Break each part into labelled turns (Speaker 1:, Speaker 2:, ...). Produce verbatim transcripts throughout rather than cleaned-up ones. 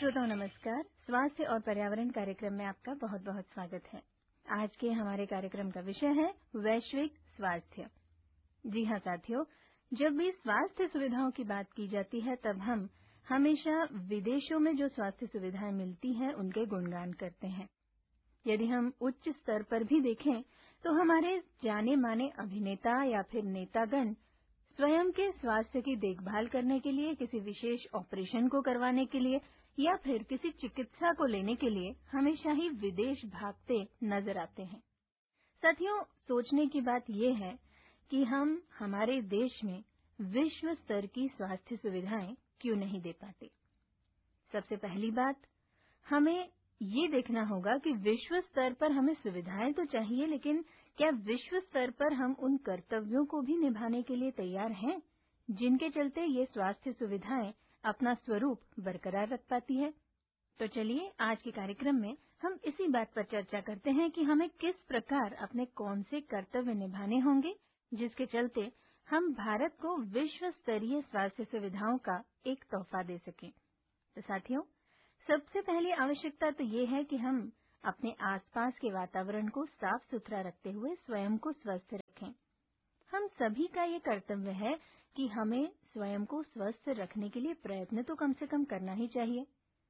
Speaker 1: श्रोताओं नमस्कार। स्वास्थ्य और पर्यावरण कार्यक्रम में आपका बहुत बहुत स्वागत है। आज के हमारे कार्यक्रम का विषय है वैश्विक स्वास्थ्य। जी हाँ साथियों, जब भी स्वास्थ्य सुविधाओं की बात की जाती है तब हम हमेशा विदेशों में जो स्वास्थ्य सुविधाएं मिलती हैं उनके गुणगान करते हैं। यदि हम उच्च स्तर पर भी देखें तो हमारे जाने माने अभिनेता या फिर नेतागण स्वयं के स्वास्थ्य की देखभाल करने के लिए, किसी विशेष ऑपरेशन को करवाने के लिए या फिर किसी चिकित्सा को लेने के लिए हमेशा ही विदेश भागते नजर आते हैं। साथियों, सोचने की बात यह है कि हम हमारे देश में विश्व स्तर की स्वास्थ्य सुविधाएं क्यों नहीं दे पाते। सबसे पहली बात, हमें ये देखना होगा कि विश्व स्तर पर हमें सुविधाएं तो चाहिए, लेकिन क्या विश्व स्तर पर हम उन कर्तव्यों को भी निभाने के लिए तैयार हैं जिनके चलते ये स्वास्थ्य सुविधाएं अपना स्वरूप बरकरार रख पाती है। तो चलिए आज के कार्यक्रम में हम इसी बात पर चर्चा करते हैं कि हमें किस प्रकार अपने कौन से कर्तव्य निभाने होंगे जिसके चलते हम भारत को विश्व स्तरीय स्वास्थ्य सुविधाओं का एक तोहफा दे सकें। तो साथियों, सबसे पहली आवश्यकता तो ये है कि हम अपने आसपास के वातावरण को साफ सुथरा रखते हुए स्वयं को स्वस्थ रखें। हम सभी का ये कर्तव्य है कि हमें स्वयं को स्वस्थ रखने के लिए प्रयत्न तो कम से कम करना ही चाहिए।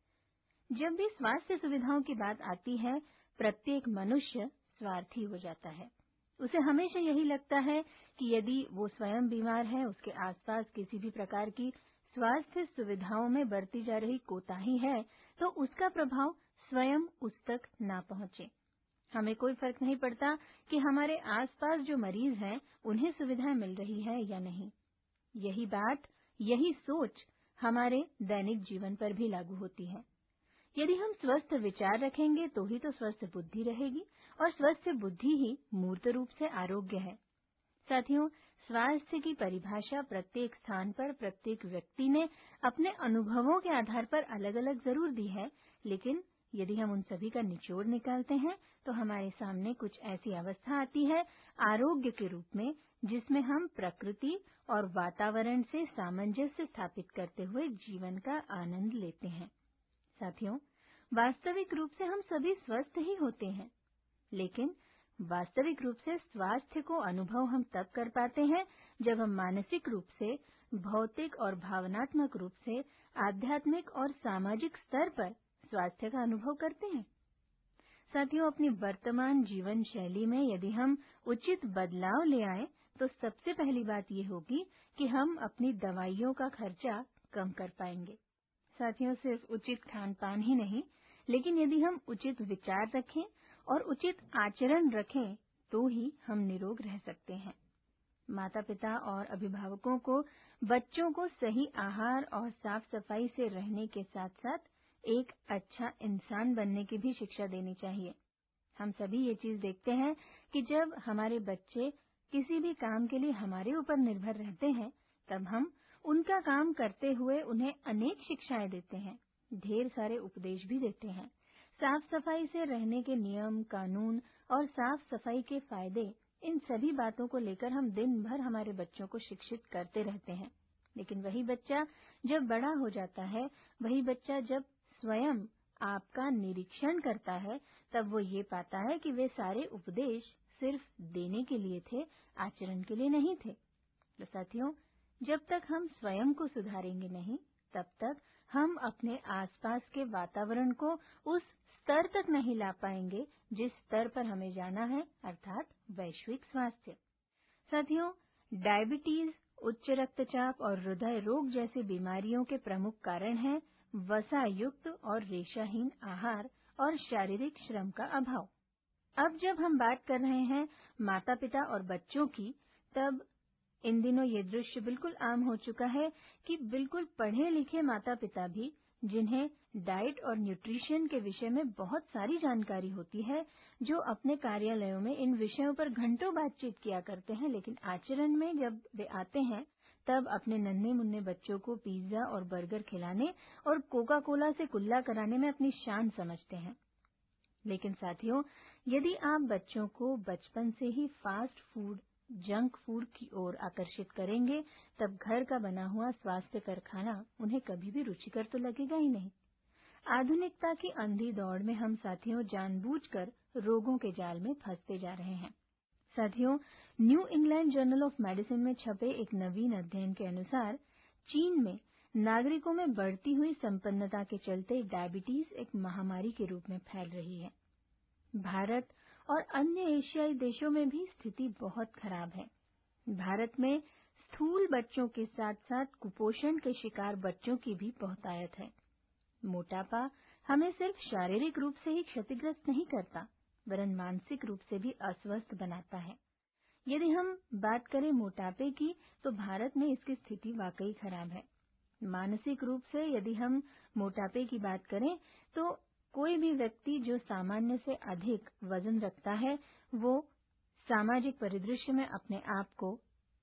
Speaker 1: जब भी स्वास्थ्य सुविधाओं की बात आती है, प्रत्येक मनुष्य स्वार्थी हो जाता है। उसे हमेशा यही लगता है कि यदि वो स्वयं बीमार है, उसके आसपास किसी भी प्रकार की स्वास्थ्य सुविधाओं में बरती जा रही कोताही है, तो उसका प्रभाव स्वयं उस तक ना पहुंचे। हमें कोई फर्क नहीं पड़ता कि हमारे आसपास जो मरीज हैं उन्हें सुविधाएं मिल रही है या नहीं। यही बात, यही सोच हमारे दैनिक जीवन पर भी लागू होती है। यदि हम स्वस्थ विचार रखेंगे तो ही तो स्वस्थ बुद्धि रहेगी, और स्वस्थ बुद्धि ही मूर्त रूप से आरोग्य है। साथियों, स्वास्थ्य की परिभाषा प्रत्येक स्थान पर प्रत्येक व्यक्ति ने अपने अनुभवों के आधार पर अलग अलग जरूर दी है, लेकिन यदि हम उन सभी का निचोड़ निकालते हैं तो हमारे सामने कुछ ऐसी अवस्था आती है आरोग्य के रूप में, जिसमें हम प्रकृति और वातावरण से सामंजस्य स्थापित करते हुए जीवन का आनंद लेते हैं। साथियों, वास्तविक रूप से हम सभी स्वस्थ ही होते हैं, लेकिन वास्तविक रूप से स्वास्थ्य को अनुभव हम तब कर पाते हैं जब हम मानसिक रूप से, भौतिक और भावनात्मक रूप से, आध्यात्मिक और सामाजिक स्तर पर स्वास्थ्य का अनुभव करते हैं। साथियों, अपनी वर्तमान जीवन शैली में यदि हम उचित बदलाव ले आए तो सबसे पहली बात ये होगी कि हम अपनी दवाइयों का खर्चा कम कर पाएंगे। साथियों, सिर्फ उचित खान पान ही नहीं, लेकिन यदि हम उचित विचार रखें और उचित आचरण रखें तो ही हम निरोग रह सकते हैं। माता पिता और अभिभावकों को बच्चों को सही आहार और साफ सफाई से रहने के साथ साथ एक अच्छा इंसान बनने की भी शिक्षा देनी चाहिए। हम सभी ये चीज देखते हैं कि जब हमारे बच्चे किसी भी काम के लिए हमारे ऊपर निर्भर रहते हैं, तब हम उनका काम करते हुए उन्हें अनेक शिक्षाएं देते हैं, ढेर सारे उपदेश भी देते हैं। साफ सफाई से रहने के नियम, कानून और साफ सफाई के फायदे, इन सभी बातों को लेकर हम दिन भर हमारे बच्चों को शिक्षित करते रहते हैं। लेकिन वही बच्चा जब बड़ा हो जाता है, वही बच्चा जब स्वयं आपका निरीक्षण करता है, तब वो ये पाता है कि वे सारे उपदेश सिर्फ देने के लिए थे, आचरण के लिए नहीं थे। तो साथियों, जब तक हम स्वयं को सुधारेंगे नहीं, तब तक हम अपने आसपास के वातावरण को उस स्तर तक नहीं ला पाएंगे जिस स्तर पर हमें जाना है, अर्थात वैश्विक स्वास्थ्य। साथियों, डायबिटीज, उच्च रक्तचाप और हृदय रोग जैसी बीमारियों के प्रमुख कारण हैं वसा युक्त और रेशाहीन आहार और शारीरिक श्रम का अभाव। अब जब हम बात कर रहे हैं माता पिता और बच्चों की, तब इन दिनों ये दृश्य बिल्कुल आम हो चुका है कि बिल्कुल पढ़े लिखे माता पिता भी, जिन्हें डाइट और न्यूट्रिशन के विषय में बहुत सारी जानकारी होती है, जो अपने कार्यालयों में इन विषयों पर घंटों बातचीत किया करते हैं, लेकिन आचरण में जब वे आते हैं तब अपने नन्हे मुन्ने बच्चों को पिज्जा और बर्गर खिलाने और कोका कोला से कुल्ला कराने में अपनी शान समझते हैं। लेकिन साथियों, यदि आप बच्चों को बचपन से ही फास्ट फूड, जंक फूड की ओर आकर्षित करेंगे, तब घर का बना हुआ स्वास्थ्यकर खाना उन्हें कभी भी रुचिकर तो लगेगा ही नहीं। आधुनिकता की अंधी दौड़ में हम साथियों जानबूझकर रोगों के जाल में फंसते जा रहे हैं। साथियों, new England journal of medicine में छपे एक नवीन अध्ययन के अनुसार चीन में नागरिकों में बढ़ती हुई संपन्नता के चलते डायबिटीज एक महामारी के रूप में फैल रही है। भारत और अन्य एशियाई देशों में भी स्थिति बहुत खराब है। भारत में स्थूल बच्चों के साथ साथ कुपोषण के शिकार बच्चों की भी बहुतायत है। मोटापा हमें सिर्फ शारीरिक रूप से ही क्षतिग्रस्त नहीं करता, वरन मानसिक रूप से भी अस्वस्थ बनाता है। यदि हम बात करें मोटापे की, तो भारत में इसकी स्थिति वाकई खराब है। मानसिक रूप से यदि हम मोटापे की बात करें, तो कोई भी व्यक्ति जो सामान्य से अधिक वजन रखता है, वो सामाजिक परिदृश्य में अपने आप को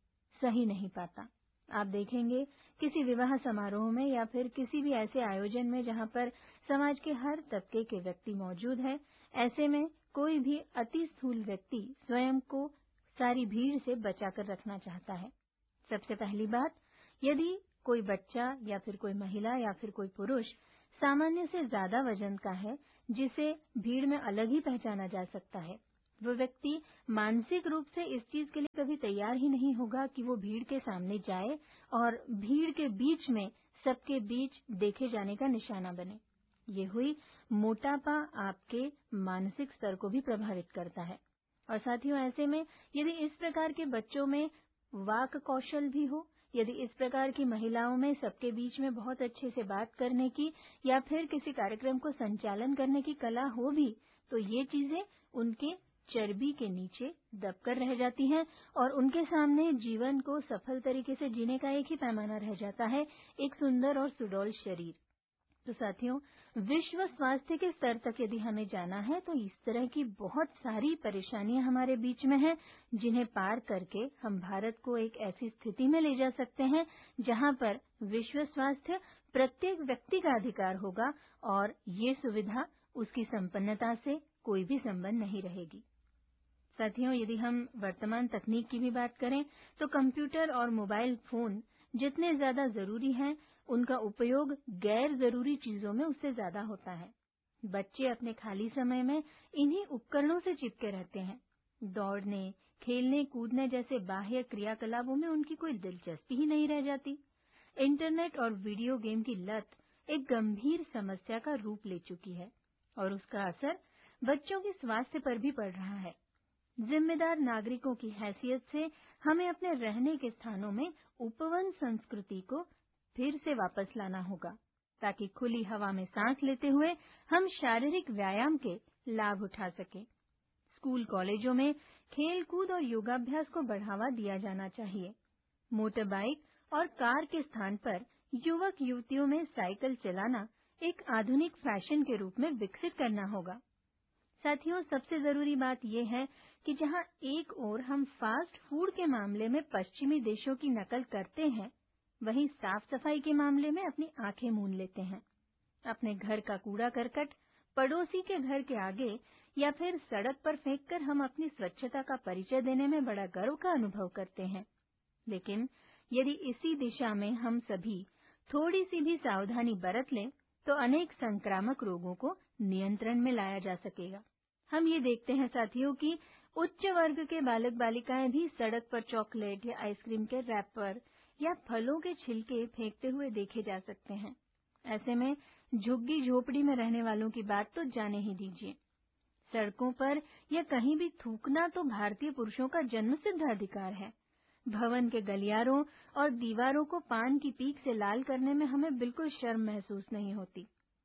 Speaker 1: सही नहीं पाता। आप देखेंगे किसी विवाह समारोह में या फिर किसी भी ऐसे आयोजन में जहां पर समाज के हर तबके के व्यक्ति मौजूद है, ऐसे में कोई भी अति स्थूल व्यक्ति स्वयं को सारी भीड़ से बचाकर रखना चाहता है। सबसे पहली बात, यदि कोई बच्चा या फिर कोई महिला या फिर कोई पुरुष सामान्य से ज्यादा वजन का है, जिसे भीड़ में अलग ही पहचाना जा सकता है, वो व्यक्ति मानसिक रूप से इस चीज के लिए कभी तैयार ही नहीं होगा कि वो भीड़ के सामने जाए और भीड़ के बीच में सबके बीच देखे जाने का निशाना बने। ये हुई मोटापा आपके मानसिक स्तर को भी प्रभावित करता है। और साथियों, ऐसे में यदि इस प्रकार के बच्चों में वाक कौशल भी हो, यदि इस प्रकार की महिलाओं में सबके बीच में बहुत अच्छे से बात करने की या फिर किसी कार्यक्रम को संचालन करने की कला हो भी, तो ये चीजें उनके चर्बी के नीचे दबकर रह जाती हैं और उनके सामने जीवन को सफल तरीके से जीने का एक ही पैमाना रह जाता है, एक सुंदर और सुडौल शरीर। तो साथियों, विश्व स्वास्थ्य के स्तर तक यदि हमें जाना है, तो इस तरह की बहुत सारी परेशानियां हमारे बीच में हैं, जिन्हें पार करके हम भारत को एक ऐसी स्थिति में ले जा सकते हैं जहां पर विश्व स्वास्थ्य प्रत्येक व्यक्ति का अधिकार होगा और ये सुविधा उसकी संपन्नता से कोई भी संबंध नहीं रहेगी। साथियों, यदि हम वर्तमान तकनीक की भी बात करें, तो कंप्यूटर और मोबाइल फोन जितने ज्यादा जरूरी हैं, उनका उपयोग गैर जरूरी चीजों में उससे ज्यादा होता है। बच्चे अपने खाली समय में इन्हीं उपकरणों से चिपके रहते हैं। दौड़ने, खेलने, कूदने जैसे बाह्य क्रियाकलापों में उनकी कोई दिलचस्पी ही नहीं रह जाती। इंटरनेट और वीडियो गेम की लत एक गंभीर समस्या का रूप ले चुकी है और उसका असर बच्चों के स्वास्थ्य पर भी पड़ रहा है। जिम्मेदार नागरिकों की हैसियत से हमें अपने रहने के स्थानों में उपवन संस्कृति को फिर से वापस लाना होगा, ताकि खुली हवा में सांस लेते हुए हम शारीरिक व्यायाम के लाभ उठा सकें। स्कूल कॉलेजों में खेल कूद और योगाभ्यास को बढ़ावा दिया जाना चाहिए। मोटर बाइक और कार के स्थान पर युवक युवतियों में साइकिल चलाना एक आधुनिक फैशन के रूप में विकसित करना होगा। साथियों, सबसे जरूरी बात यह है कि जहां एक ओर हम फास्ट फूड के मामले में पश्चिमी देशों की नकल करते हैं, वहीं साफ सफाई के मामले में अपनी आंखें मूंद लेते हैं। अपने घर का कूड़ा करकट पड़ोसी के घर के आगे या फिर सड़क पर फेंककर हम अपनी स्वच्छता का परिचय देने में बड़ा गर्व का अनुभव करते हैं। लेकिन यदि इसी दिशा में हम सभी थोड़ी सी भी सावधानी बरत लें, तो अनेक संक्रामक रोगों को नियंत्रण में लाया जा सकेगा। हम ये देखते हैं साथियों कि उच्च वर्ग के बालक बालिकाएं भी सड़क पर चॉकलेट या आइसक्रीम के रैपर या फलों के छिलके फेंकते हुए देखे जा सकते हैं। ऐसे में झुग्गी झोपड़ी में रहने वालों की बात तो जाने ही दीजिए। सड़कों पर या कहीं भी थूकना तो भारतीय पुरुषों का जन्मसिद्ध अधिकार है। भवन के गलियारों और दीवारों को पान की पीक से लाल करने में हमें बिल्कुल शर्म महसूस नहीं होती।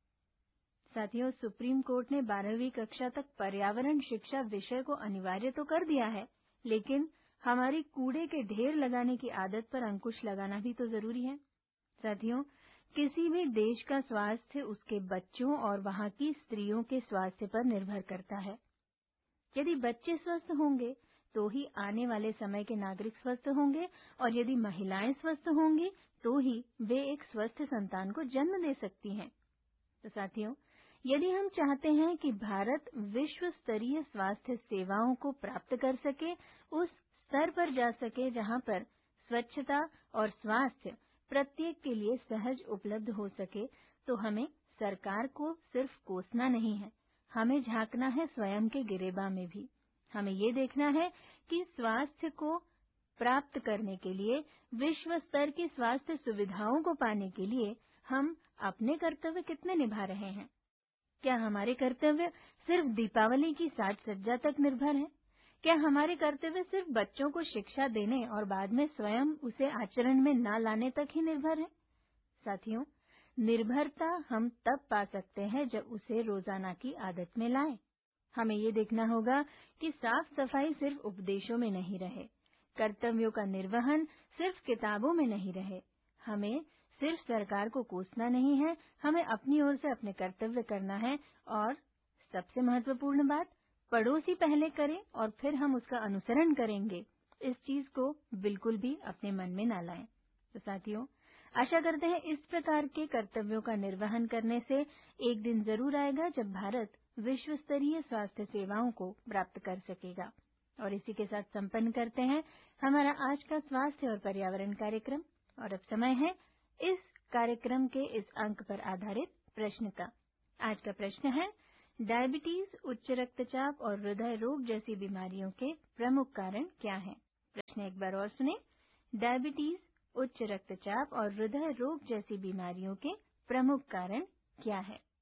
Speaker 1: साथियों, सुप्रीम कोर्ट ने बारहवीं कक्षा तक पर्यावरण शिक्षा विषय को अनिवार्य तो कर दिया है, लेकिन हमारी कूड़े के ढेर लगाने की आदत पर अंकुश लगाना भी तो जरूरी है। साथियों, किसी भी देश का स्वास्थ्य उसके बच्चों और वहां की स्त्रियों के स्वास्थ्य पर निर्भर करता है। यदि बच्चे स्वस्थ होंगे तो ही आने वाले समय के नागरिक स्वस्थ होंगे और यदि महिलाएं स्वस्थ होंगी तो ही वे एक स्वस्थ संतान को जन्म दे सकती हैं। तो साथियों, यदि हम चाहते हैं कि भारत विश्व स्तरीय स्वास्थ्य सेवाओं को प्राप्त कर सके, उस स्तर पर जा सके जहां पर स्वच्छता और स्वास्थ्य प्रत्येक के लिए सहज उपलब्ध हो सके, तो हमें सरकार को सिर्फ कोसना नहीं है, हमें झांकना है स्वयं के गिरेबा में भी। हमें ये देखना है कि स्वास्थ्य को प्राप्त करने के लिए, विश्व स्तर की स्वास्थ्य सुविधाओं को पाने के लिए हम अपने कर्तव्य कितने निभा रहे हैं। क्या हमारे कर्तव्य सिर्फ दीपावली की साज सज्जा तक निर्भर है? क्या हमारे कर्तव्य सिर्फ बच्चों को शिक्षा देने और बाद में स्वयं उसे आचरण में न लाने तक ही निर्भर है? साथियों, निर्भरता हम तब पा सकते हैं जब उसे रोजाना की आदत में लाएं। हमें ये देखना होगा कि साफ सफाई सिर्फ उपदेशों में नहीं रहे, कर्तव्यों का निर्वहन सिर्फ किताबों में नहीं रहे। हमें सिर्फ सरकार को कोसना नहीं है, हमें अपनी ओर से अपने कर्तव्य करना है। और सबसे महत्वपूर्ण बात, पड़ोसी पहले करे और फिर हम उसका अनुसरण करेंगे, इस चीज को बिल्कुल भी अपने मन में ना लाएं। तो साथियों, आशा करते हैं इस प्रकार के कर्तव्यों का निर्वहन करने से एक दिन जरूर आएगा जब भारत विश्व स्तरीय स्वास्थ्य सेवाओं को प्राप्त कर सकेगा। और इसी के साथ संपन्न करते हैं हमारा आज का स्वास्थ्य और पर्यावरण कार्यक्रम। और अब समय है इस कार्यक्रम के इस अंक पर आधारित प्रश्न का। आज का प्रश्न है, डायबिटीज, उच्च रक्तचाप और हृदय रोग जैसी बीमारियों के प्रमुख कारण क्या हैं? प्रश्न एक बार और सुने। डायबिटीज, उच्च रक्तचाप और हृदय रोग जैसी बीमारियों के प्रमुख कारण क्या है?